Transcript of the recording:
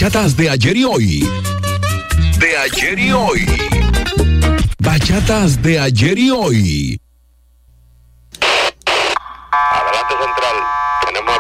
bachatas de ayer y hoy. De ayer y hoy. Bachatas de ayer y hoy. Adelante, Central. Tenemos